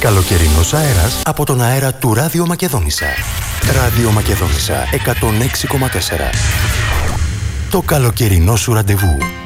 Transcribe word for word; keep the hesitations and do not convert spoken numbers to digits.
Καλοκαιρινός αέρας από τον αέρα του Ράδιο Μακεδόνισσα. Ράδιο Μακεδόνισσα εκατόν έξι κόμμα τέσσερα. Το καλοκαιρινό σου ραντεβού.